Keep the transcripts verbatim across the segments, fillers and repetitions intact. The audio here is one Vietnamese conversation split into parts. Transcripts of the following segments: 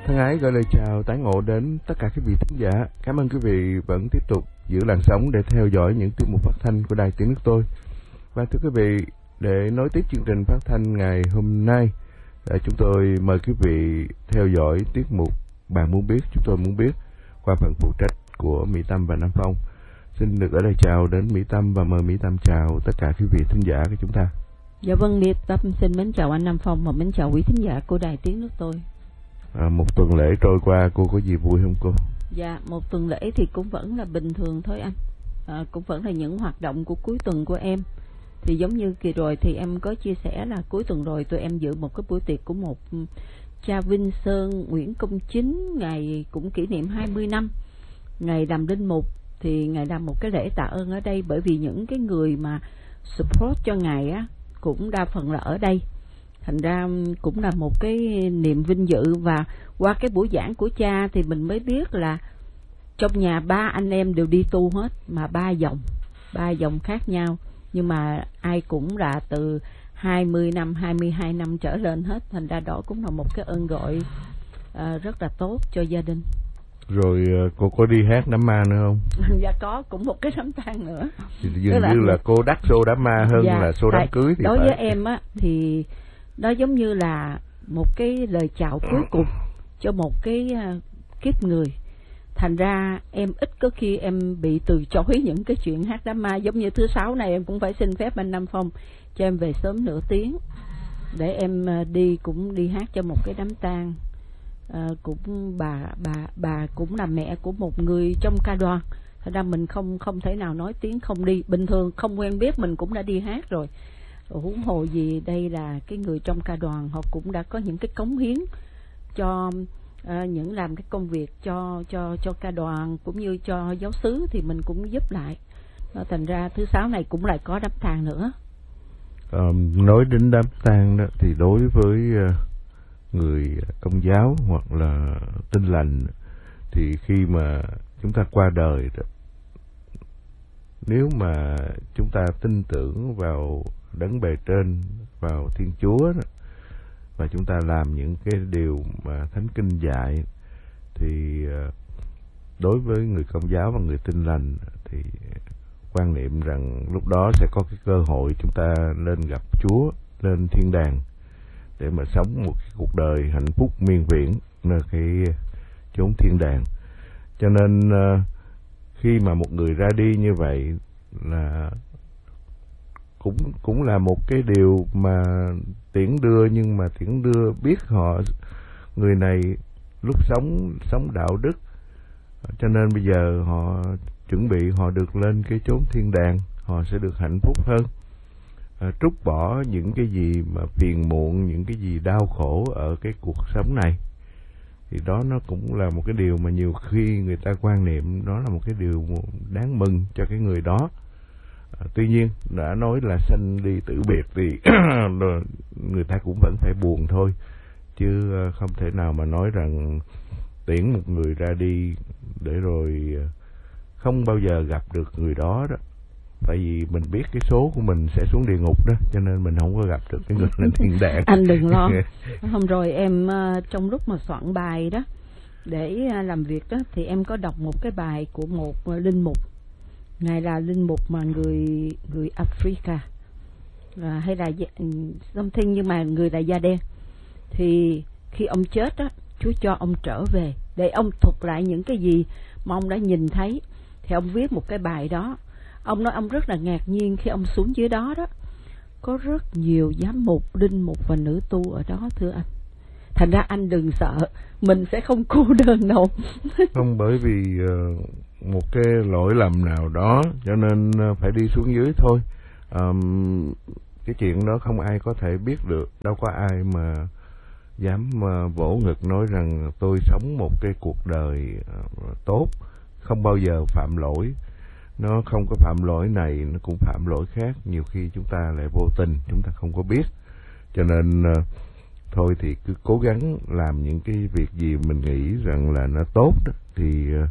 Thân ái gửi lời chào tái ngộ đến tất cả quý vị thính giả. Cảm ơn quý vị vẫn tiếp tục giữ làn sóng để theo dõi những tiết mục phát thanh của Đài Tiếng Nước Tôi. Và thưa quý vị, để nối tiếp chương trình phát thanh ngày hôm nay, chúng tôi mời quý vị theo dõi tiết mục Bạn Muốn Biết, Chúng Tôi Muốn Biết qua phần phụ trách của Mỹ Tâm và Nam Phong. Xin được gửi lời chào đến Mỹ Tâm và mời Mỹ Tâm chào tất cả quý vị thính giả của chúng ta. Dạ vâng, Mỹ Tâm xin mến chào anh Nam Phong và mến chào quý thính giả của Đài Tiếng Nước Tôi. À, một tuần lễ trôi qua, cô có gì vui không cô? Dạ, một tuần lễ thì cũng vẫn là bình thường thôi anh. À, cũng vẫn là những hoạt động của cuối tuần của em. Thì giống như kỳ rồi thì em có chia sẻ là cuối tuần rồi tụi em dự một cái buổi tiệc của một cha Vinh Sơn Nguyễn Công Chính, ngày cũng kỷ niệm hai mươi năm ngày làm linh mục. Thì ngài làm một cái lễ tạ ơn ở đây, bởi vì những cái người mà support cho ngài á cũng đa phần là ở đây. Thành ra cũng là một cái niềm vinh dự. Và qua cái buổi giảng của cha thì mình mới biết là trong nhà ba anh em đều đi tu hết, mà ba dòng, ba dòng khác nhau, nhưng mà ai cũng là từ hai mươi năm, hai mươi hai năm trở lên hết. Thành ra đó cũng là một cái ơn gọi uh, rất là tốt cho gia đình. Rồi cô có đi hát đám ma nữa không? Dạ có, cũng một cái đám tang nữa. Thì dường như là cô đắt show đám ma hơn dạ, là show đám cưới thì đối phải. với em á thì đó giống như là một cái lời chào cuối cùng cho một cái uh, kiếp người. Thành ra em ít có khi em bị từ chối những cái chuyện hát đám ma. Giống như thứ sáu này em cũng phải xin phép anh Nam Phong cho em về sớm nửa tiếng để em uh, đi cũng đi hát cho một cái đám tang. Uh, cũng bà bà bà cũng là mẹ của một người trong ca đoàn. Thành ra mình không không thể nào nói tiếng không đi. Bình thường không quen biết mình cũng đã đi hát rồi, huống hồ gì đây là cái người trong ca đoàn. Họ cũng đã có những cái cống hiến cho uh, những làm cái công việc cho cho cho ca đoàn cũng như cho giáo xứ, thì mình cũng giúp lại. uh, Thành ra thứ sáu này cũng lại có đám tang nữa. Um, nói đến đám tang đó thì đối với uh, người Công giáo hoặc là Tin Lành thì khi mà chúng ta qua đời đó, nếu mà chúng ta tin tưởng vào đấng bề trên, vào Thiên Chúa đó, và chúng ta làm những cái điều mà Thánh Kinh dạy, thì đối với người Công giáo và người Tin Lành thì quan niệm rằng lúc đó sẽ có cái cơ hội chúng ta lên gặp Chúa, lên thiên đàng để mà sống một cái cuộc đời hạnh phúc miên viễn nơi cái chốn thiên đàng. Cho nên khi mà một người ra đi như vậy là cũng cũng là một cái điều mà tiễn đưa, nhưng mà tiễn đưa biết họ người này lúc sống sống đạo đức, cho nên bây giờ họ chuẩn bị họ được lên cái chốn thiên đàng, họ sẽ được hạnh phúc hơn. À, trút bỏ những cái gì mà phiền muộn, những cái gì đau khổ ở cái cuộc sống này, thì đó nó cũng là một cái điều mà nhiều khi người ta quan niệm đó là một cái điều đáng mừng cho cái người đó. À, tuy nhiên đã nói là sanh đi tử biệt thì người ta cũng vẫn phải buồn thôi, chứ không thể nào mà nói rằng tiễn một người ra đi để rồi không bao giờ gặp được người đó đó. Tại vì mình biết cái số của mình sẽ xuống địa ngục đó, cho nên mình không có gặp được cái người lên thiên đàng. Anh đừng lo. Hôm rồi em uh, trong lúc mà soạn bài đó để uh, làm việc đó, thì em có đọc một cái bài của một uh, linh mục. Ngài là linh mục mà người người Africa uh, hay là something, nhưng mà người là da đen. Thì khi ông chết đó, Chúa cho ông trở về để ông thuật lại những cái gì mà ông đã nhìn thấy. Thì ông viết một cái bài đó. Ông nói ông rất là ngạc nhiên khi ông xuống dưới đó đó, có rất nhiều giám mục, linh mục và nữ tu ở đó thưa anh. Thành ra anh đừng sợ, mình sẽ không cô đơn đâu. Không, bởi vì uh, một cái lỗi lầm nào đó cho nên uh, phải đi xuống dưới thôi. Um, cái chuyện đó không ai có thể biết được. Đâu có ai mà dám uh, vỗ ngực nói rằng tôi sống một cái cuộc đời uh, tốt, không bao giờ phạm lỗi. Nó không có phạm lỗi này, nó cũng phạm lỗi khác. Nhiều khi chúng ta lại vô tình, chúng ta không có biết. Cho nên uh, thôi thì cứ cố gắng làm những cái việc gì mình nghĩ rằng là nó tốt đó, thì uh,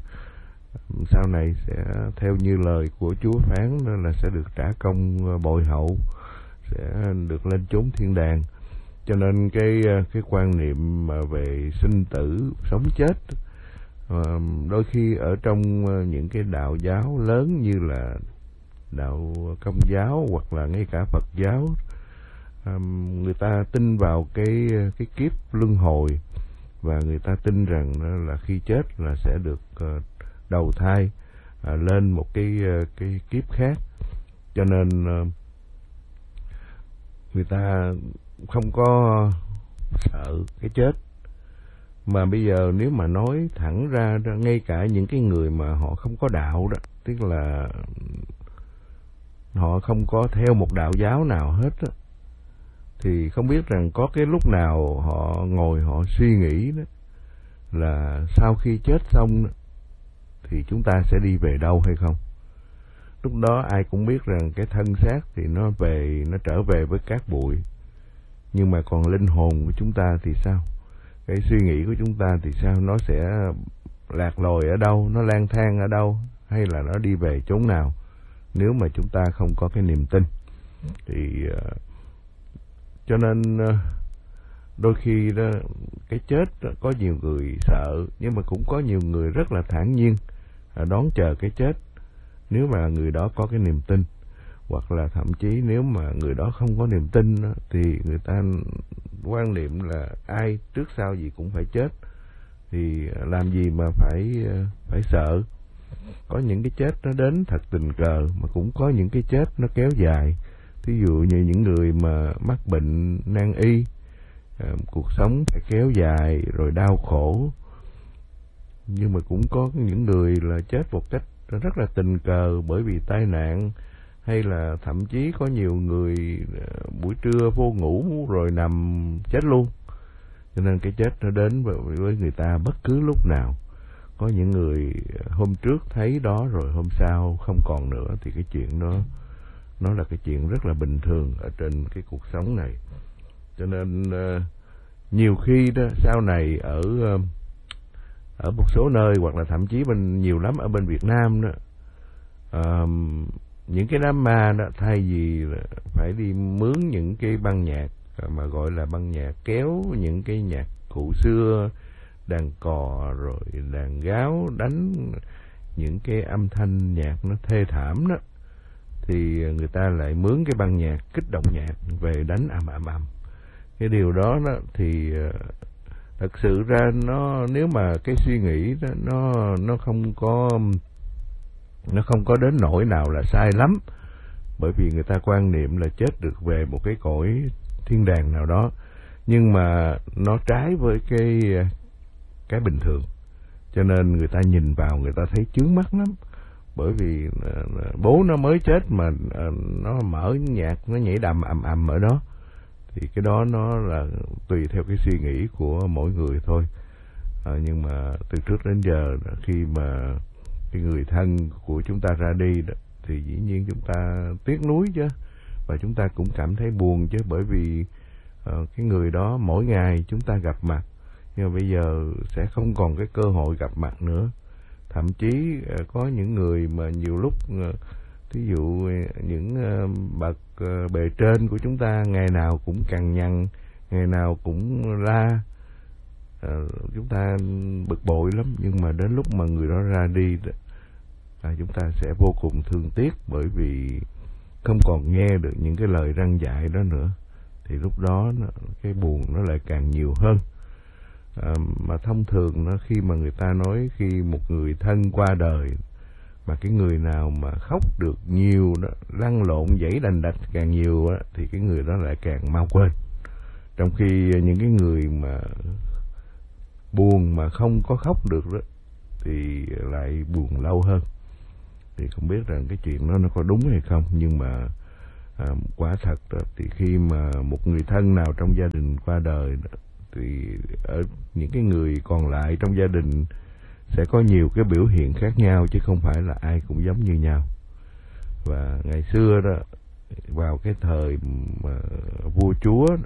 sau này sẽ theo như lời của Chúa phán là sẽ được trả công bội hậu, sẽ được lên chốn thiên đàng. cho nên cái cái quan niệm mà về sinh tử sống chết, đôi khi ở trong những cái đạo giáo lớn như là đạo Công giáo hoặc là ngay cả Phật giáo, người ta tin vào cái cái kiếp luân hồi, và người ta tin rằng là khi chết là sẽ được đầu thai lên một cái cái kiếp khác, cho nên người ta không có sợ cái chết. Mà bây giờ nếu mà nói thẳng ra, ngay cả những cái người mà họ không có đạo đó, tức là họ không có theo một đạo giáo nào hết đó, thì không biết rằng có cái lúc nào họ ngồi họ suy nghĩ đó là sau khi chết xong đó, thì chúng ta sẽ đi về đâu hay không. Lúc đó ai cũng biết rằng cái thân xác thì nó về, nó trở về với cát bụi, nhưng mà còn linh hồn của chúng ta thì sao? Cái suy nghĩ của chúng ta thì sao? Nó sẽ lạc lối ở đâu? Nó lang thang ở đâu? Hay là nó đi về chốn nào? Nếu mà chúng ta không có cái niềm tin thì uh, cho nên uh, đôi khi đó, cái chết đó, có nhiều người sợ, nhưng mà cũng có nhiều người rất là thản nhiên uh, đón chờ cái chết, nếu mà người đó có cái niềm tin. Hoặc là thậm chí nếu mà người đó không có niềm tin đó, thì người ta quan niệm là ai trước sau gì cũng phải chết, thì làm gì mà phải phải sợ. Có những cái chết nó đến thật tình cờ, mà cũng có những cái chết nó kéo dài. Thí dụ như những người mà mắc bệnh nan y, cuộc sống phải kéo dài rồi đau khổ. Nhưng mà cũng có những người là chết một cách rất là tình cờ bởi vì tai nạn, hay là thậm chí có nhiều người buổi trưa vô ngủ rồi nằm chết luôn. Cho nên cái chết nó đến với người ta bất cứ lúc nào. Có những người hôm trước thấy đó rồi hôm sau không còn nữa, thì cái chuyện nó nó là cái chuyện rất là bình thường ở trên cái cuộc sống này. Cho nên uh, nhiều khi đó sau này ở uh, ở một số nơi, hoặc là thậm chí bên nhiều lắm ở bên Việt Nam đó, uh, những cái đám ma đó, thay vì phải đi mướn những cái băng nhạc mà gọi là băng nhạc kéo, những cái nhạc cụ xưa, đàn cò rồi đàn gáo đánh những cái âm thanh nhạc nó thê thảm đó, thì người ta lại mướn cái băng nhạc kích động nhạc về đánh ầm ầm ầm. Cái điều đó đó thì thật sự ra nó, nếu mà cái suy nghĩ đó nó nó không có nó không có đến nỗi nào là sai lắm, bởi vì người ta quan niệm là chết được về một cái cõi thiên đàng nào đó, nhưng mà nó trái với cái cái bình thường, cho nên người ta nhìn vào người ta thấy chướng mắt lắm. Bởi vì bố nó mới chết mà nó mở nhạc nó nhảy đầm ầm ầm ở đó, thì cái đó nó là tùy theo cái suy nghĩ của mỗi người thôi. À, nhưng mà từ trước đến giờ khi mà cái người thân của chúng ta ra đi đó, thì dĩ nhiên chúng ta tiếc nuối chứ, và chúng ta cũng cảm thấy buồn chứ, bởi vì uh, cái người đó mỗi ngày chúng ta gặp mặt, nhưng mà bây giờ sẽ không còn cái cơ hội gặp mặt nữa. Thậm chí uh, có những người mà nhiều lúc uh, thí dụ những uh, bậc uh, bề trên của chúng ta ngày nào cũng cằn nhằn, ngày nào cũng la, uh, chúng ta bực bội lắm. Nhưng mà đến lúc mà người đó ra đi đó, à, chúng ta sẽ vô cùng thương tiếc, bởi vì không còn nghe được những cái lời răn dạy đó nữa, thì lúc đó nó, cái buồn nó lại càng nhiều hơn. À, mà thông thường nó khi mà người ta nói khi một người thân qua đời, mà cái người nào mà khóc được nhiều đó, lăn lộn dãy đành đạch càng nhiều đó, thì cái người đó lại càng mau quên. Trong khi những cái người mà buồn mà không có khóc được đó, thì lại buồn lâu hơn. Thì không biết rằng cái chuyện đó nó có đúng hay không, nhưng mà à, quả thật đó, thì khi mà một người thân nào trong gia đình qua đời đó, thì ở những cái người còn lại trong gia đình sẽ có nhiều cái biểu hiện khác nhau, chứ không phải là ai cũng giống như nhau. Và ngày xưa đó, vào cái thời mà vua chúa đó,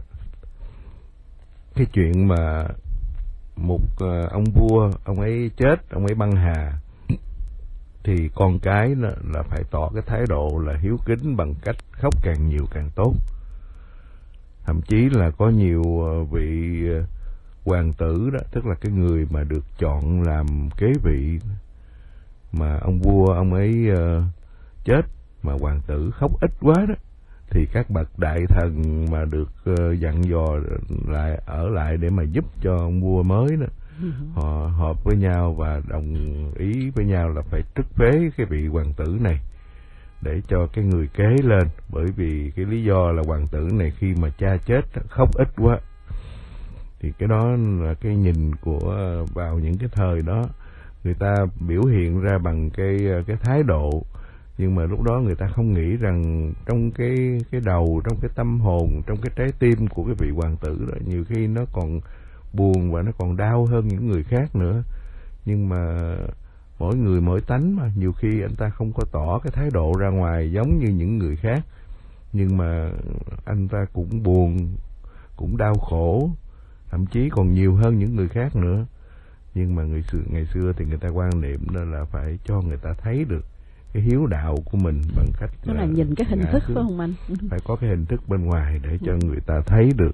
cái chuyện mà một uh, ông vua, ông ấy chết, ông ấy băng hà, thì con cái là, là phải tỏ cái thái độ là hiếu kính bằng cách khóc càng nhiều càng tốt. thậm chí là có nhiều vị hoàng tử đó, tức là cái người mà được chọn làm kế vị, mà ông vua ông ấy uh, chết mà hoàng tử khóc ít quá đó, thì các bậc đại thần mà được uh, dặn dò lại ở lại để mà giúp cho ông vua mới đó, họ họp với nhau và đồng ý với nhau là phải trức phế cái vị hoàng tử này để cho cái người kế lên, bởi vì cái lý do là hoàng tử này khi mà cha chết khóc ít quá. Thì cái đó là cái nhìn của vào những cái thời đó, người ta biểu hiện ra bằng cái cái thái độ, nhưng mà lúc đó người ta không nghĩ rằng trong cái cái đầu, trong cái tâm hồn, trong cái trái tim của cái vị hoàng tử đó, nhiều khi nó còn buồn và nó còn đau hơn những người khác nữa. Nhưng mà mỗi người mỗi tánh mà, nhiều khi anh ta không có tỏ cái thái độ ra ngoài giống như những người khác, nhưng mà anh ta cũng buồn, cũng đau khổ, thậm chí còn nhiều hơn những người khác nữa. Nhưng mà người xưa, ngày xưa thì người ta quan niệm đó là phải cho người ta thấy được cái hiếu đạo của mình bằng cách đó là, là nhìn cái hình thức phải không anh? Phải có cái hình thức bên ngoài để cho người ta thấy được.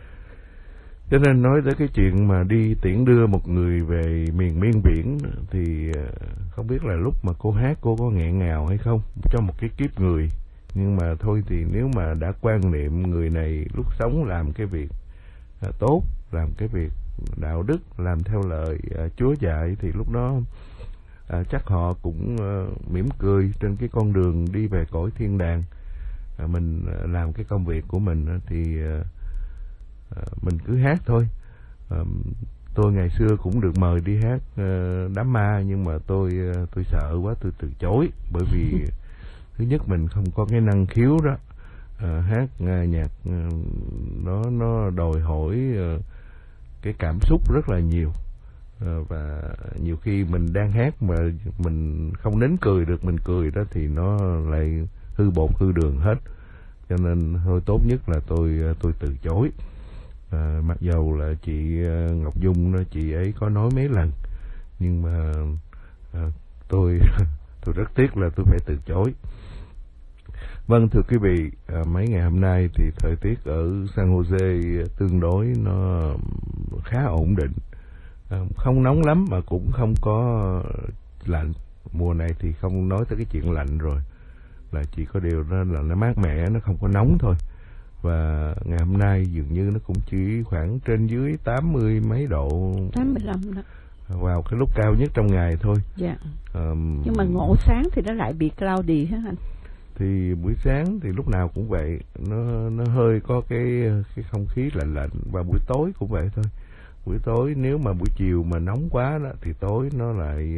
Cho nên nói tới cái chuyện mà đi tiễn đưa một người về miền biên viễn thì không biết là lúc mà cô hát cô có nghẹn ngào hay không trong một cái kiếp người. Nhưng mà thôi thì nếu mà đã quan niệm người này lúc sống làm cái việc à, tốt, làm cái việc đạo đức, làm theo lời à, Chúa dạy, thì lúc đó à, chắc họ cũng à, mỉm cười trên cái con đường đi về cõi thiên đàng. À, mình à, làm cái công việc của mình à, thì à, mình cứ hát thôi. À, tôi ngày xưa cũng được mời đi hát uh, đám ma, nhưng mà tôi uh, tôi sợ quá, tôi từ chối, bởi vì thứ nhất mình không có cái năng khiếu đó. Uh, hát uh, nhạc uh, nó nó đòi hỏi uh, cái cảm xúc rất là nhiều, uh, và nhiều khi mình đang hát mà mình không nín cười được, mình cười đó thì nó lại hư bột hư đường hết. Cho nên thôi tốt nhất là tôi uh, tôi từ chối. À, mặc dầu là chị Ngọc Dung đó, chị ấy có nói mấy lần, nhưng mà à, tôi tôi rất tiếc là tôi phải từ chối. Vâng, thưa quý vị, à, mấy ngày hôm nay thì thời tiết ở San Jose tương đối nó khá ổn định, à, không nóng lắm mà cũng không có lạnh. Mùa này thì không nói tới cái chuyện lạnh rồi, là chỉ có điều đó là nó mát mẻ, nó không có nóng thôi. Và ngày hôm nay dường như nó cũng chỉ khoảng trên dưới tám mươi mấy độ, tám mươi lăm đó, vào cái lúc cao nhất trong ngày thôi. Dạ. Um, Nhưng mà ngộ sáng thì nó lại bị cloudy hả anh? Thì buổi sáng thì lúc nào cũng vậy, nó nó hơi có cái cái không khí lạnh lạnh, và buổi tối cũng vậy thôi. Buổi tối nếu mà buổi chiều mà nóng quá đó thì tối nó lại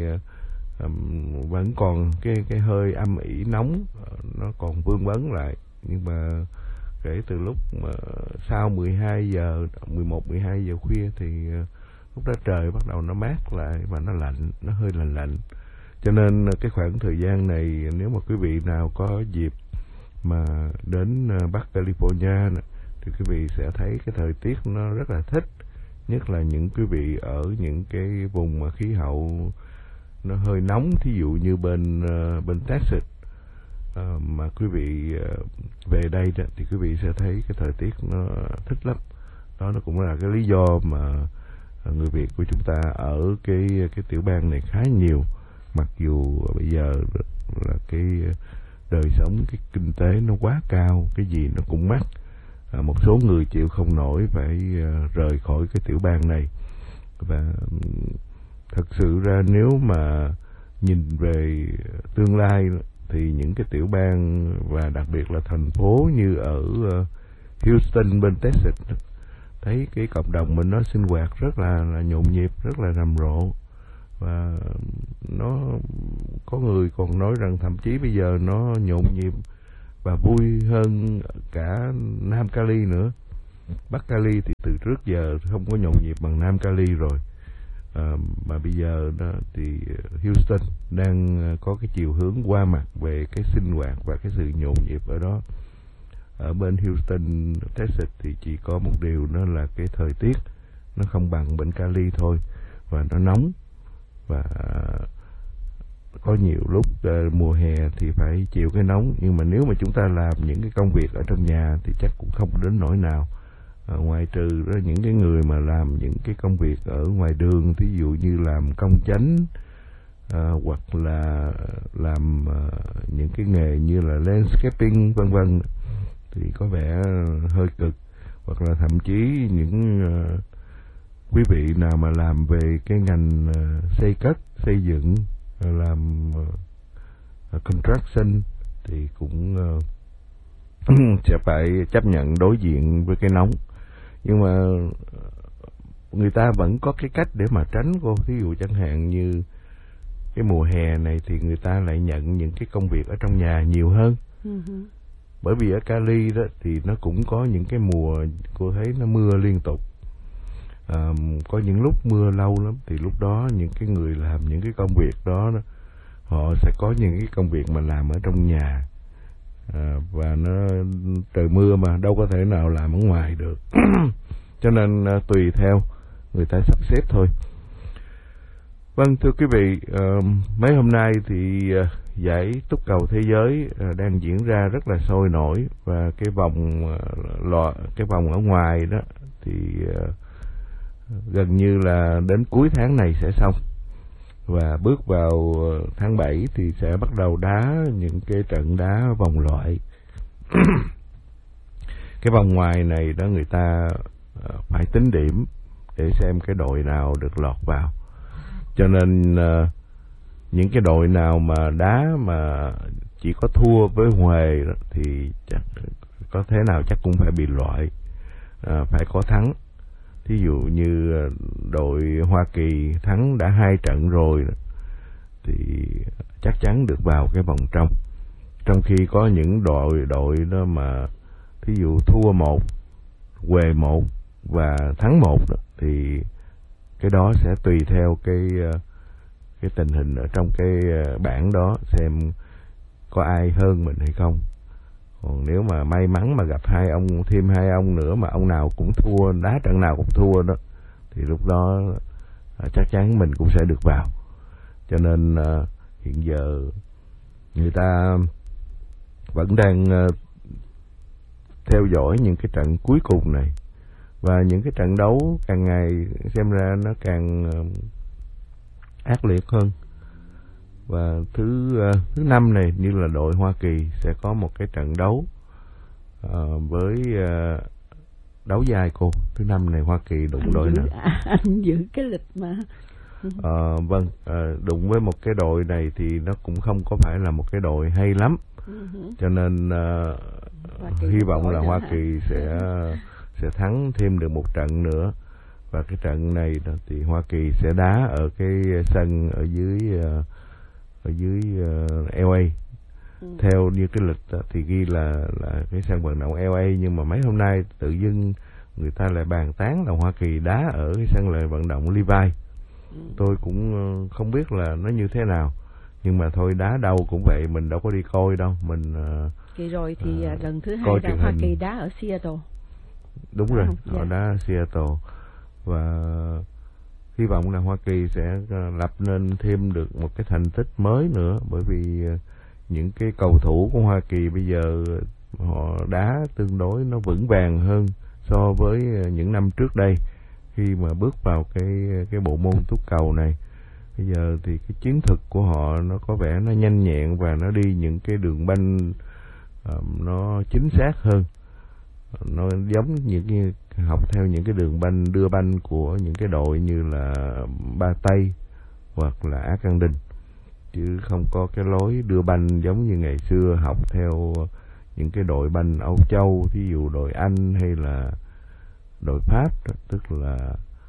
um, vẫn còn cái cái hơi âm ỉ nóng, nó còn vương vấn lại. Nhưng mà kể từ lúc mà sau mười hai giờ, mười một, mười hai giờ khuya thì lúc đó trời bắt đầu nó mát lại và nó lạnh, nó hơi lạnh lạnh. Cho nên cái khoảng thời gian này, nếu mà quý vị nào có dịp mà đến Bắc California thì quý vị sẽ thấy cái thời tiết nó rất là thích. Nhất là những quý vị ở những cái vùng mà khí hậu nó hơi nóng, thí dụ như bên bên Texas. À, mà quý vị uh, về đây đó, thì quý vị sẽ thấy cái thời tiết nó thích lắm. Đó nó cũng là cái lý do mà uh, người Việt của chúng ta ở cái cái tiểu bang này khá nhiều. Mặc dù bây giờ là cái đời sống, cái kinh tế nó quá cao, cái gì nó cũng mắc. À, một số người chịu không nổi phải uh, rời khỏi cái tiểu bang này. Và um, thật sự ra nếu mà nhìn về tương lai thì những cái tiểu bang và đặc biệt là thành phố như ở uh, Houston bên Texas, thấy cái cộng đồng mình nó sinh hoạt rất là, là nhộn nhịp, rất là rầm rộ. Và nó có người còn nói rằng thậm chí bây giờ nó nhộn nhịp và vui hơn cả Nam Cali nữa. Bắc Cali thì từ trước giờ không có nhộn nhịp bằng Nam Cali rồi. À, mà bây giờ đó thì Houston đang có cái chiều hướng qua mặt về cái sinh hoạt và cái sự nhộn nhịp ở đó. Ở bên Houston, Texas thì chỉ có một điều, đó là cái thời tiết nó không bằng bên Cali thôi, và nó nóng, và có nhiều lúc uh, mùa hè thì phải chịu cái nóng. Nhưng mà nếu mà chúng ta làm những cái công việc ở trong nhà thì chắc cũng không đến nỗi nào. À, ngoài trừ đó những cái người mà làm những cái công việc ở ngoài đường, thí dụ như làm công chánh, à, hoặc là làm à, những cái nghề như là landscaping vân vân, thì có vẻ hơi cực. Hoặc là thậm chí những uh, quý vị nào mà làm về cái ngành uh, xây cất, xây dựng, uh, làm uh, construction thì cũng uh, sẽ phải chấp nhận đối diện với cái nóng. Nhưng mà người ta vẫn có cái cách để mà tránh cô. Ví dụ chẳng hạn như cái mùa hè này thì người ta lại nhận những cái công việc ở trong nhà nhiều hơn. Uh-huh. Bởi vì ở Cali đó thì nó cũng có những cái mùa cô thấy nó mưa liên tục. À, có những lúc mưa lâu lắm thì lúc đó những cái người làm những cái công việc đó, đó họ sẽ có những cái công việc mà làm ở trong nhà. À, và nó trời mưa mà đâu có thể nào làm ở ngoài được. Cho nên à, tùy theo người ta sắp xếp thôi. Vâng, thưa quý vị, uh, mấy hôm nay thì uh, giải túc cầu thế giới uh, đang diễn ra rất là sôi nổi, và cái vòng uh, lọ, cái vòng ở ngoài đó thì uh, gần như là đến cuối tháng này sẽ xong, và bước vào uh, tháng bảy thì sẽ bắt đầu đá những cái trận đá vòng loại. Cái vòng ngoài này đó người ta uh, phải tính điểm để xem cái đội nào được lọt vào. Cho nên uh, những cái đội nào mà đá mà chỉ có thua với Huề đó, thì chắc có thế nào chắc cũng phải bị loại, uh, phải có thắng. Thí dụ như đội Hoa Kỳ thắng đã hai trận rồi đó, thì chắc chắn được vào cái vòng trong. Trong khi có những đội đội đó mà thí dụ thua một, Huề một và thắng một đó, thì cái đó sẽ tùy theo cái cái tình hình ở trong cái bảng đó, xem có ai hơn mình hay không. Còn nếu mà may mắn mà gặp hai ông, thêm hai ông nữa mà ông nào cũng thua, đá trận nào cũng thua đó, thì lúc đó chắc chắn mình cũng sẽ được vào. Cho nên uh, hiện giờ người ta vẫn đang uh, theo dõi những cái trận cuối cùng này, và những cái trận đấu càng ngày xem ra nó càng uh, ác liệt hơn. Và thứ uh, thứ năm này như là đội Hoa Kỳ sẽ có một cái trận đấu uh, với uh, đấu dài cô. Thứ năm này Hoa Kỳ đụng anh đội giữ, nào? à, anh giữ cái lịch mà. Uh, vâng, uh, đụng với một cái đội này thì nó cũng không có phải là một cái đội hay lắm. Uh-huh. Cho nên uh, hy vọng là Hoa Kỳ sẽ sẽ thắng thêm được một trận nữa. Và cái trận này đó, thì Hoa Kỳ sẽ đá ở cái sân ở dưới uh, ở dưới uh, L A. Ừ. Theo như cái lịch đó, thì ghi là là cái sân vận động L A, nhưng mà mấy hôm nay tự dưng người ta lại bàn tán là Hoa Kỳ đá ở cái sân lại vận động Levi. Ừ. Tôi cũng uh, không biết là nó như thế nào, nhưng mà thôi, đá đâu cũng vậy, mình đâu có đi coi đâu, mình uh, kỳ rồi thì uh, lần thứ hai là Hoa Kỳ đá ở Seattle. Đúng à, rồi, họ yeah. đá ở Seattle, và hy vọng là Hoa Kỳ sẽ lập nên thêm được một cái thành tích mới nữa, bởi vì những cái cầu thủ của Hoa Kỳ bây giờ họ đá tương đối nó vững vàng hơn so với những năm trước đây khi mà bước vào cái cái bộ môn túc cầu này. Bây giờ thì cái chiến thuật của họ nó có vẻ nó nhanh nhẹn, và nó đi những cái đường banh uh, nó chính xác hơn. Nó giống những cái học theo những cái đường banh đưa banh của những cái đội như là Ba Tây hoặc là Argentine, chứ không có cái lối đưa banh giống như ngày xưa học theo những cái đội banh Âu Châu, ví dụ đội Anh hay là đội Pháp đó, tức là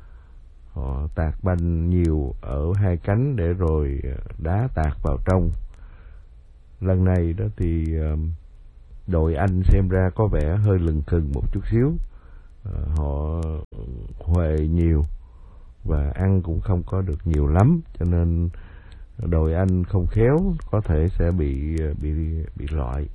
họ tạt banh nhiều ở hai cánh để rồi đá tạt vào trong. Lần này đó thì đội Anh xem ra có vẻ hơi lừng khừng một chút xíu, à, họ huề nhiều và ăn cũng không có được nhiều lắm, cho nên đội Anh không khéo có thể sẽ bị bị bị loại.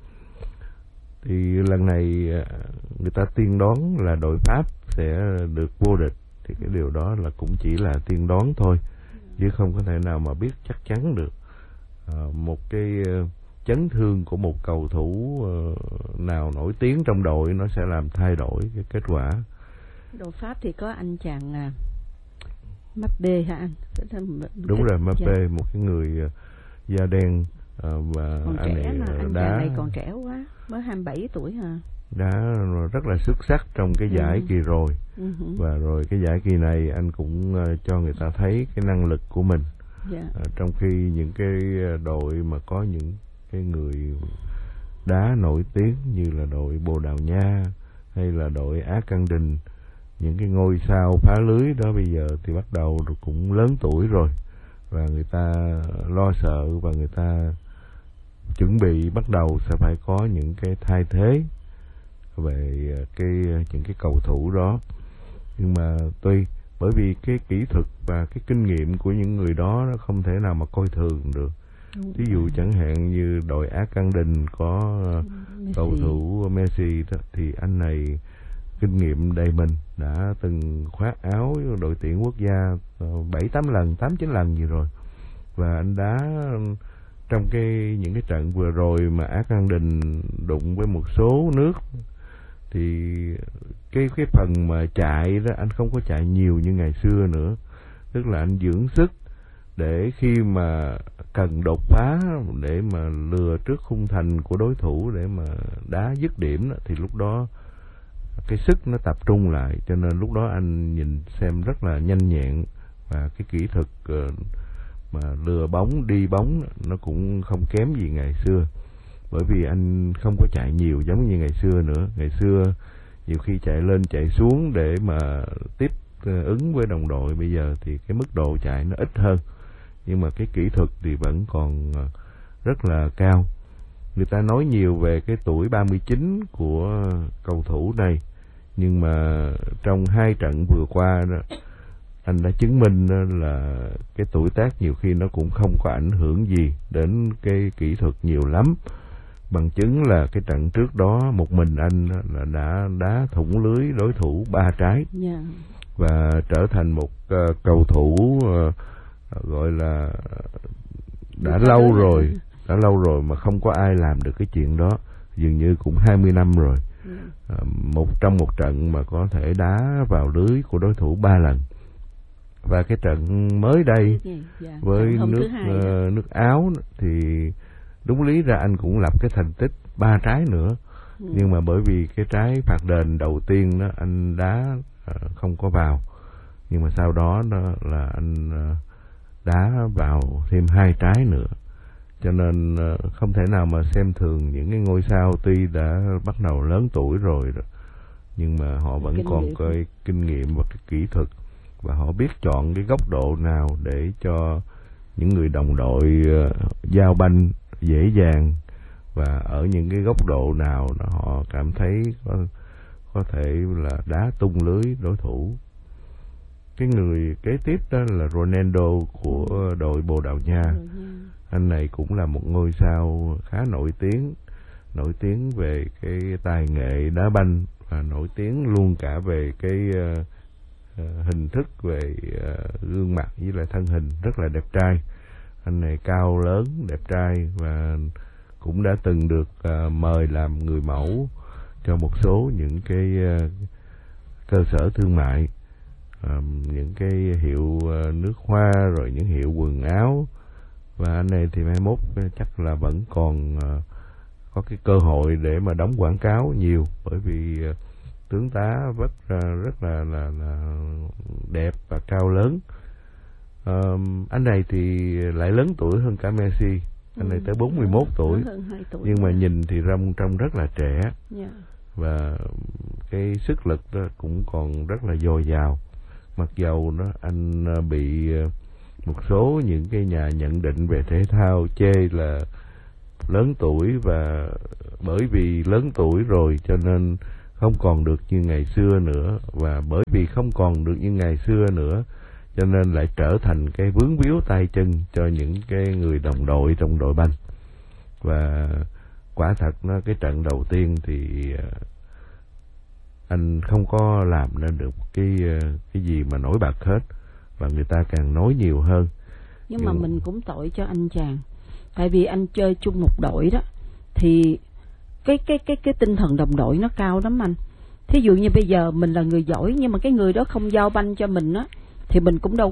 Thì lần này người ta tiên đoán là đội Pháp sẽ được vô địch, thì cái điều đó là cũng chỉ là tiên đoán thôi, chứ không có thể nào mà biết chắc chắn được. À, một cái chấn thương của một cầu thủ nào nổi tiếng trong đội nó sẽ làm thay đổi cái kết quả. Đội Pháp thì có anh chàng à, Mbappé hả anh? Đúng rồi, Mbappé, dạ. Một cái người uh, da đen uh, và còn anh trẻ này mà, anh đá, chàng này còn trẻ quá, mới hai mươi bảy tuổi hả? Đá rất là xuất sắc trong cái giải ừ. kỳ rồi. Uh-huh. Và rồi cái giải kỳ này anh cũng uh, cho người ta thấy cái năng lực của mình. Yeah. Uh, trong khi những cái đội mà có những cái người đá nổi tiếng như là đội Bồ Đào Nha hay là đội Á Căn Đình, những cái ngôi sao phá lưới đó bây giờ thì bắt đầu cũng lớn tuổi rồi, và người ta lo sợ và người ta chuẩn bị bắt đầu sẽ phải có những cái thay thế về cái những cái cầu thủ đó. Nhưng mà tuy bởi vì cái kỹ thuật và cái kinh nghiệm của những người đó nó không thể nào mà coi thường được. Ví dụ chẳng hạn như đội Á Căn Đình có Messi. Cầu thủ Messi đó, thì anh này kinh nghiệm đầy mình, đã từng khoác áo đội tuyển quốc gia bảy tám lần, tám chín lần gì rồi. Và anh đá trong cái những cái trận vừa rồi mà Á Căn Đình đụng với một số nước thì cái cái phần mà chạy đó anh không có chạy nhiều như ngày xưa nữa, tức là anh dưỡng sức để khi mà cần đột phá để mà lừa trước khung thành của đối thủ để mà đá dứt điểm đó, thì lúc đó cái sức nó tập trung lại, cho nên lúc đó anh nhìn xem rất là nhanh nhẹn, và cái kỹ thuật mà lừa bóng đi bóng nó cũng không kém gì ngày xưa, bởi vì anh không có chạy nhiều giống như ngày xưa nữa. Ngày xưa nhiều khi chạy lên chạy xuống để mà tiếp ứng với đồng đội, bây giờ thì cái mức độ chạy nó ít hơn, nhưng mà cái kỹ thuật thì vẫn còn rất là cao. Người ta nói nhiều về cái tuổi ba mươi chín của cầu thủ này, nhưng mà trong hai trận vừa qua đó, anh đã chứng minh là cái tuổi tác nhiều khi nó cũng không có ảnh hưởng gì đến cái kỹ thuật nhiều lắm. Bằng chứng là cái trận trước đó một mình anh là đã đá thủng lưới đối thủ ba trái. Yeah. Và trở thành một uh, cầu thủ uh, gọi là đã lâu đó rồi, đã lâu rồi mà không có ai làm được cái chuyện đó, dường như cũng hai mươi năm rồi. Yeah. Uh, một trong một trận mà có thể đá vào lưới của đối thủ ba lần. Và cái trận mới đây yeah. với Hôm nước uh, nước Áo thì đúng lý ra anh cũng lập cái thành tích ba trái nữa. Ừ. Nhưng mà bởi vì cái trái phạt đền đầu tiên đó anh đá uh, không có vào, nhưng mà sau đó đó là anh uh, đá vào thêm hai trái nữa, cho nên uh, không thể nào mà xem thường những cái ngôi sao tuy đã bắt đầu lớn tuổi rồi đó, nhưng mà họ vẫn kinh còn nghiệm. Có kinh nghiệm và cái kỹ thuật, và họ biết chọn cái góc độ nào để cho những người đồng đội uh, giao banh dễ dàng, và ở những cái góc độ nào họ cảm thấy có, có thể là đá tung lưới đối thủ. Cái người kế tiếp đó là Ronaldo của đội Bồ Đào Nha. Anh này cũng là một ngôi sao khá nổi tiếng, nổi tiếng về cái tài nghệ đá banh, và nổi tiếng luôn cả về cái uh, uh, hình thức, về uh, gương mặt với lại thân hình rất là đẹp trai. Anh này cao lớn, đẹp trai, và cũng đã từng được uh, mời làm người mẫu cho một số những cái uh, cơ sở thương mại, uh, những cái hiệu uh, nước hoa, rồi những hiệu quần áo. Và anh này thì mai mốt chắc là vẫn còn uh, có cái cơ hội để mà đóng quảng cáo nhiều, bởi vì uh, tướng tá rất uh, rất là, là là đẹp và cao lớn. Uh, anh này thì lại lớn tuổi hơn cả Messi. Anh này ừ, tới bốn mươi mốt tuổi, tuổi, nhưng mà nhìn thì trông trông rất là trẻ. Yeah. Và cái sức lực đó cũng còn rất là dồi dào. Mặc dầu đó anh bị một số những cái nhà nhận định về thể thao chê là lớn tuổi, và bởi vì lớn tuổi rồi cho nên không còn được như ngày xưa nữa, và bởi vì không còn được như ngày xưa nữa cho nên lại trở thành cái vướng víu tay chân cho những cái người đồng đội trong đội banh. Và quả thật nó cái trận đầu tiên thì anh không có làm nên được cái cái gì mà nổi bật hết, và người ta càng nói nhiều hơn. Nhưng, Nhưng mà mình cũng tội cho anh chàng, Tại vì anh chơi chung một đội đó, thì cái cái cái cái tinh thần đồng đội nó cao lắm anh. Thí dụ như bây giờ mình là người giỏi nhưng mà cái người đó không giao banh cho mình á, thì mình cũng đâu